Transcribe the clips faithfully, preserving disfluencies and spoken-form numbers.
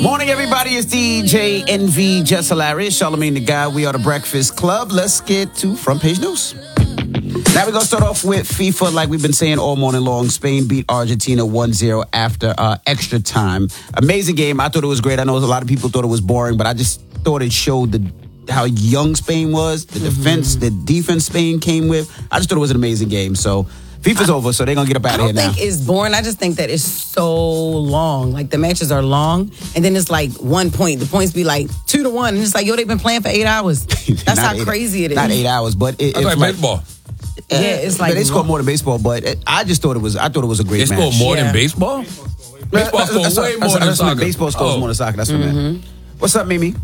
Morning, everybody. It's D J N V, Just Hilarious, Charlamagne the Guy. We are the Breakfast Club. Let's get to front page news. Now we're going to start off with FIFA, like we've been saying all morning long. Spain beat Argentina one zero after uh, extra time. Amazing game. I thought it was great. I know a lot of people thought it was boring, but I just thought it showed the how young Spain was, the defense, mm-hmm. the defense Spain came with. I just thought it was an amazing game. So FIFA's I, over, so they're going to get up out of here now. I don't think it's boring. I just think that it's so long. Like, the matches are long, and then it's like one point. The points be like two to one, and it's like, yo, they've been playing for eight hours. That's how eight, crazy it is. Not eight hours, but it, it's like baseball. Yeah, it's like but they scored more than baseball. But it, I just thought it was. I thought it was a great they match. They scored more yeah. than baseball. Baseball scores way more than soccer. Baseball scores oh. more than soccer. That's what mm-hmm. I meant. What's up, Mimi?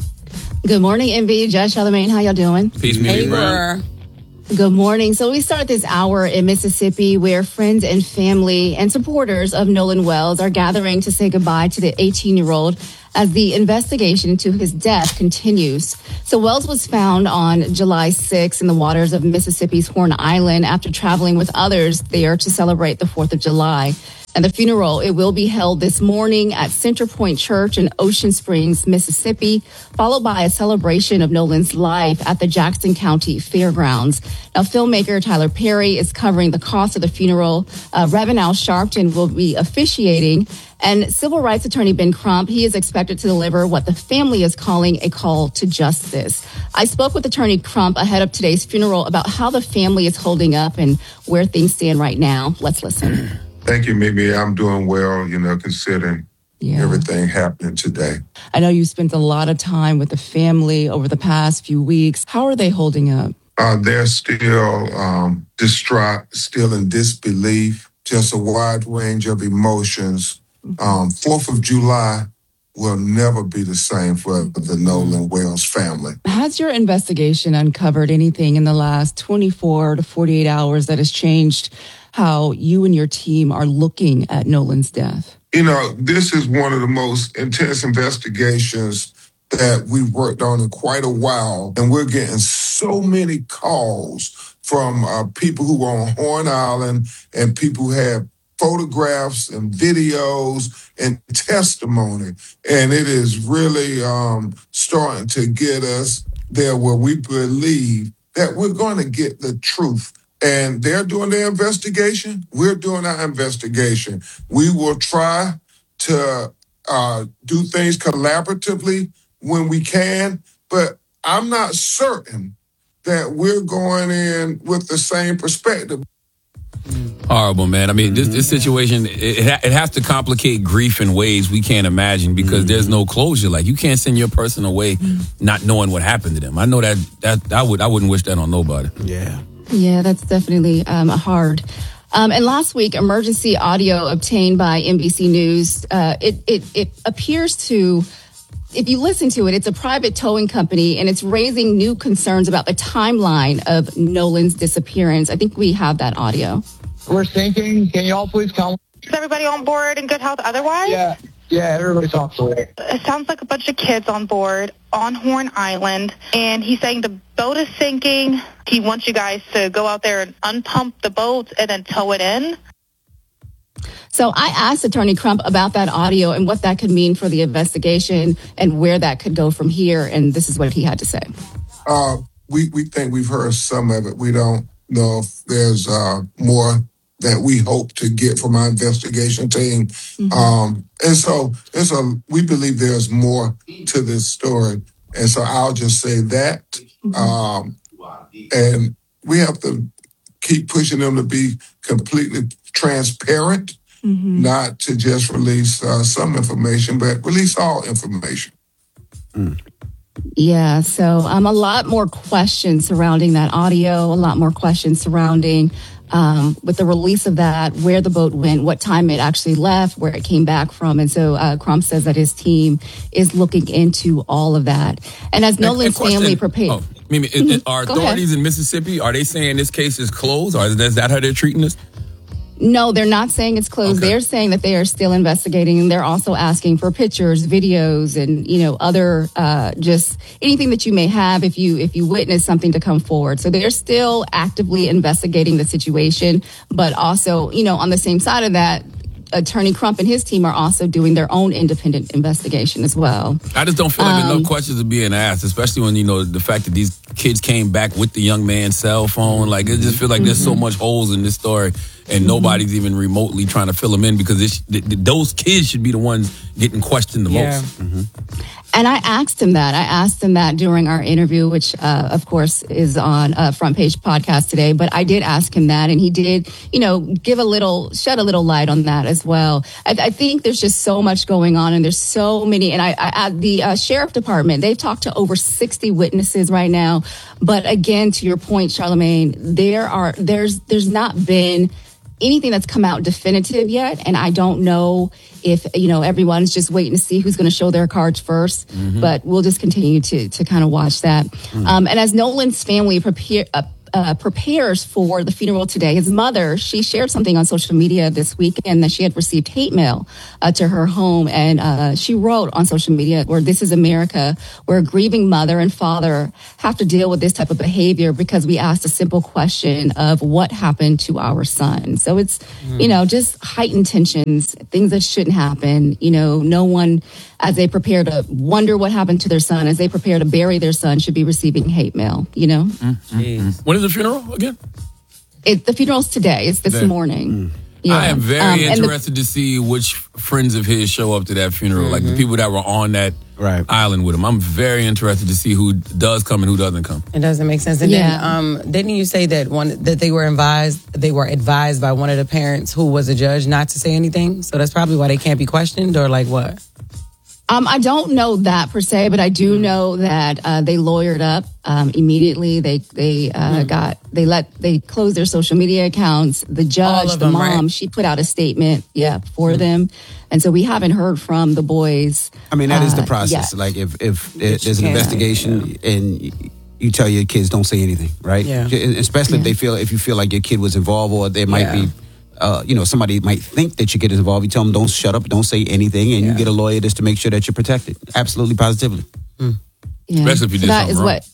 Good morning, M V, Judge Charlamagne. How y'all doing? Peace, Mimi. Hey, Brown. Good morning. So we start this hour in Mississippi where friends and family and supporters of Nolan Wells are gathering to say goodbye to the eighteen-year-old as the investigation into his death continues. So Wells was found on July sixth in the waters of Mississippi's Horn Island after traveling with others there to celebrate the fourth of July. And the funeral, it will be held this morning at Center Point Church in Ocean Springs, Mississippi, followed by a celebration of Nolan's life at the Jackson County Fairgrounds. Now, filmmaker Tyler Perry is covering the cost of the funeral. Uh, Reverend Al Sharpton will be officiating. And civil rights attorney Ben Crump, he is expected to deliver what the family is calling a call to justice. I spoke with attorney Crump ahead of today's funeral about how the family is holding up and where things stand right now. Let's listen. Thank you, Mimi. I'm doing well, you know, considering yeah. everything happening today. I know you spent a lot of time with the family over the past few weeks. How are they holding up? Uh, they're still um, distraught, still in disbelief, just a wide range of emotions. Um, Fourth of July will never be the same for the Nolan Wells family. Has your investigation uncovered anything in the last twenty-four to forty-eight hours that has changed how you and your team are looking at Nolan's death? You know, this is one of the most intense investigations that we've worked on in quite a while. And we're getting so many calls from uh, people who are on Horn Island and people who have photographs and videos and testimony. And it is really um, starting to get us there where we believe that we're going to get the truth. And they're doing their investigation. We're doing our investigation. We will try to uh, do things collaboratively when we can, but I'm not certain that we're going in with the same perspective. Horrible, man. I mean, this, this situation, it, it has to complicate grief in ways we can't imagine because mm-hmm. there's no closure. Like, you can't send your person away not knowing what happened to them. I know that, that I would I wouldn't wish that on nobody. Yeah. Yeah, that's definitely um, hard. Um, and last week, emergency audio obtained by N B C News, uh, it, it, it appears to, if you listen to it, it's a private towing company, and it's raising new concerns about the timeline of Nolan's disappearance. I think we have that audio. We're thinking, can you all please come? Is everybody on board in good health otherwise? Yeah, yeah, everybody's on board. It sounds like a bunch of kids on board on Horn Island, and he's saying the boat is sinking. He wants you guys to go out there and unpump the boat and then tow it in. So I asked Attorney Crump about that audio and what that could mean for the investigation and where that could go from here, and this is what he had to say. Uh, we, we think we've heard some of it. We don't know if there's uh, more that we hope to get from our investigation team. Mm-hmm. Um, and so it's a, we believe there's more to this story. And so I'll just say that. Mm-hmm. Um, and we have to keep pushing them to be completely transparent, mm-hmm. not to just release uh, some information, but release all information. Mm. Yeah, so um, a lot more questions surrounding that audio, a lot more questions surrounding um, with the release of that, where the boat went, what time it actually left, where it came back from. And so uh, Crump says that his team is looking into all of that. And as Nolan's and, and family prepared... Oh, I mean, mm-hmm. Are authorities in Mississippi, are they saying this case is closed? Or is that how they're treating this? No, they're not saying it's closed. Okay. They're saying that they are still investigating, and they're also asking for pictures, videos, and, you know, other uh, just anything that you may have if you if you witness something to come forward. So they're still actively investigating the situation, but also, you know, on the same side of that, Attorney Crump and his team are also doing their own independent investigation as well. I just don't feel like Um, enough questions are being asked, especially when, you know, the fact that these kids came back with the young man's cell phone. Like, it just feels like there's so much holes in this story, and nobody's even remotely trying to fill them in, because it's, th- th- those kids should be the ones getting questioned the Yeah. most. Mm-hmm. And I asked him that. I asked him that during our interview, which, uh, of course, is on uh, Front Page Podcast today. But I did ask him that, and he did, you know, give a little, shed a little light on that as well. I, I think there's just so much going on, and there's so many. And I, I at the uh, sheriff department, they've talked to over sixty witnesses right now. But again, to your point, Charlamagne, there are there's there's not been anything that's come out definitive yet, and I don't know if, you know, everyone's just waiting to see who's going to show their cards first. Mm-hmm. But we'll just continue to to kind of watch that. Mm-hmm. Um, and as Nolan's family prepare. Uh, Uh, prepares for the funeral today. His mother, she shared something on social media this weekend that she had received hate mail uh, to her home. And uh, she wrote on social media, where "This is America, where a grieving mother and father have to deal with this type of behavior because we asked a simple question of what happened to our son." So it's, mm. you know, just heightened tensions, things that shouldn't happen. You know, no one, as they prepare to wonder what happened to their son, as they prepare to bury their son, should be receiving hate mail, you know? Mm-hmm. When is the funeral again? It, the funeral's today. It's this Today. morning. Mm. Yeah. I am very um, interested the, to see which friends of his show up to that funeral, mm-hmm. like the people that were on that right. island with him. I'm very interested to see who does come and who doesn't come. It doesn't make sense. And yeah. then, um, didn't you say that one that they were advised they were advised by one of the parents who was a judge not to say anything? So that's probably why they can't be questioned, or like what? Um, I don't know that per se, but I do know that uh, they lawyered up um, immediately. They they uh, mm. got they let they closed their social media accounts. The judge, the them, mom, right? she put out a statement, yeah, for mm. them, and so we haven't heard from the boys. I mean, that uh, is the yet. process. Like if if it, there's an can, investigation yeah. and you tell your kids don't say anything, right? Yeah. Especially yeah. if they feel if you feel like your kid was involved, or there might yeah. be. Uh, you know, somebody might think that your kid is involved. You tell them don't shut up, don't say anything, and yeah. you get a lawyer just to make sure that you're protected. Absolutely, positively. Mm. Yeah. Especially if you did so that something is wrong. what.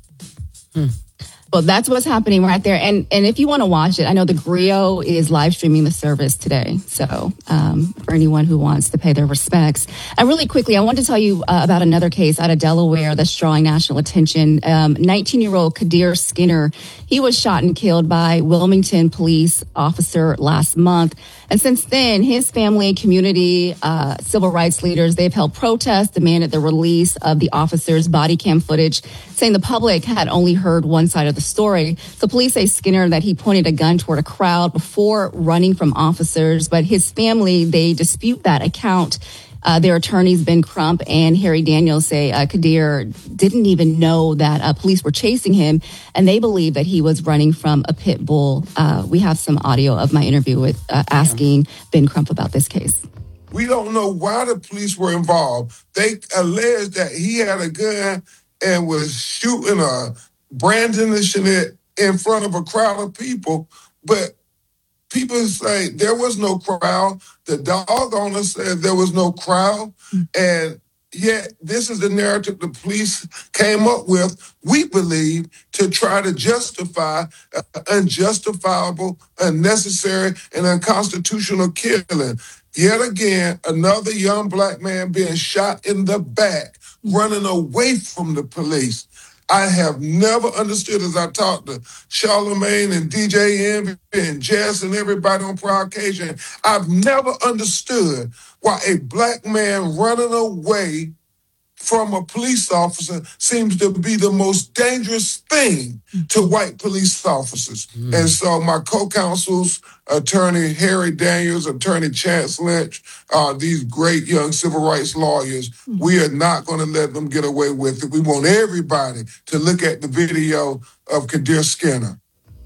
Hmm. Well, that's what's happening right there. And and if you want to watch it, I know the Griot is live streaming the service today. So um, for anyone who wants to pay their respects. And really quickly, I want to tell you uh, about another case out of Delaware that's drawing national attention. Um, nineteen-year-old Kadir Skinner, he was shot and killed by Wilmington police officer last month. And since then, his family, community, uh, civil rights leaders, they've held protests, demanded the release of the officer's body cam footage, saying the public had only heard one side of the story. So police say Skinner that he pointed a gun toward a crowd before running from officers, but his family, they dispute that account. Uh, their attorneys, Ben Crump and Harry Daniels, say uh, Kadir didn't even know that uh, police were chasing him, and they believe that he was running from a pit bull. Uh, we have some audio of my interview with uh, asking Ben Crump about this case. We don't know why the police were involved. They alleged that he had a gun and was shooting or brandishing it in front of a crowd of people, but people say there was no crowd. The dog owner said there was no crowd. And yet this is the narrative the police came up with, we believe, to try to justify uh, unjustifiable, unnecessary, and unconstitutional killing. Yet again, another young black man being shot in the back, running away from the police. I have never understood, as I talked to Charlamagne and D J Envy and Jess and everybody on Prior Occasion, I've never understood why a black man running away from a police officer seems to be the most dangerous thing to white police officers. Mm. And so my co-counsels, Attorney Harry Daniels, Attorney Chance Lynch, uh, these great young civil rights lawyers, mm. we are not going to let them get away with it. We want everybody to look at the video of Kadir Skinner.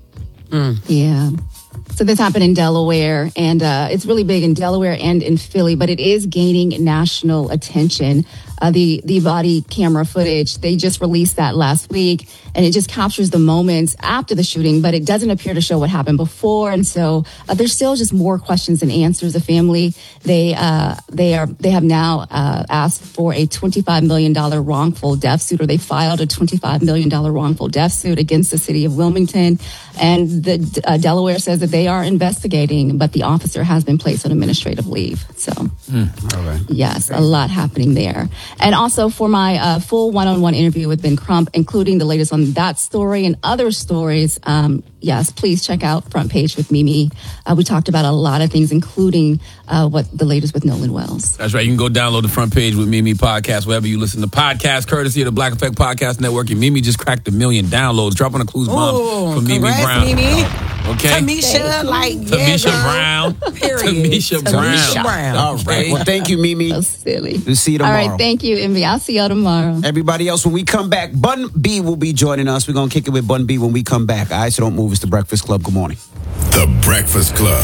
Mm. Yeah. So this happened in Delaware, and uh, it's really big in Delaware and in Philly, but it is gaining national attention. uh, the the body camera footage. They just released that last week, and it just captures the moments after the shooting, but it doesn't appear to show what happened before. And so uh, there's still just more questions than answers. The family they uh, they are they have now uh, asked for a twenty-five million dollars wrongful death suit, or they filed a twenty-five million dollars wrongful death suit against the city of Wilmington. And the uh, Delaware says that they are investigating, but the officer has been placed on administrative leave. So, mm, all right. yes, a lot happening there. And also for my uh, full one-on-one interview with Ben Crump, including the latest on that story and other stories, um, yes, please check out Front Page with Mimi. Uh, we talked about a lot of things, including uh, what the latest with Nolan Wells. That's right. You can go download the Front Page with Mimi podcast wherever you listen to podcasts, courtesy of the Black Effect Podcast Network. And Mimi just cracked a million downloads. Drop on a clues bomb for Mimi congrats, Brown. Mimi. Okay. Tamisha, like, yeah, Tamisha girl. Brown. Period. Tamisha Brown. Tamisha Brown. All right. Well, thank you, Mimi. So silly. We'll see you All tomorrow. right, thank you, Envy. I'll see y'all tomorrow. Everybody else, when we come back, Bun B will be joining us. We're going to kick it with Bun B when we come back. All right, so don't move. It's The Breakfast Club. Good morning. The Breakfast Club.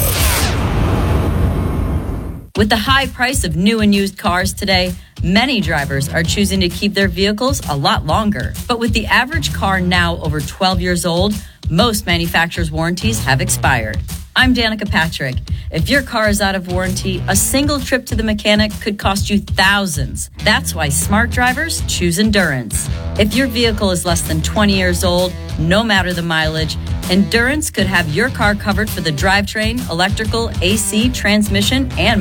With the high price of new and used cars today, many drivers are choosing to keep their vehicles a lot longer. But with the average car now over twelve years old, most manufacturers' warranties have expired. I'm Danica Patrick. If your car is out of warranty, a single trip to the mechanic could cost you thousands. That's why smart drivers choose Endurance. If your vehicle is less than twenty years old, no matter the mileage, Endurance could have your car covered for the drivetrain, electrical, A C, transmission, and